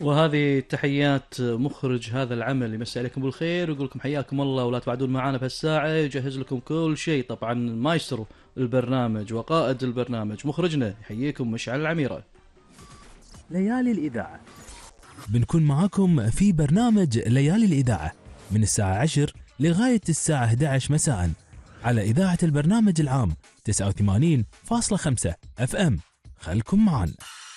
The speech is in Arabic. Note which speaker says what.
Speaker 1: وهذه تحيات مخرج هذا العمل، يمسي عليكم بالخير ويقول لكم حياكم الله ولا تبعدون معنا بهالساعة، يجهز لكم كل شيء. طبعا مايسترو البرنامج وقائد البرنامج مخرجنا يحييكم مشعل العميرة.
Speaker 2: ليالي الإذاعة
Speaker 3: بنكون معاكم في برنامج ليالي الإذاعة من الساعة 10 لغاية الساعة 11 مساء على إذاعة البرنامج العام 89.5 FM. خلكم معنا.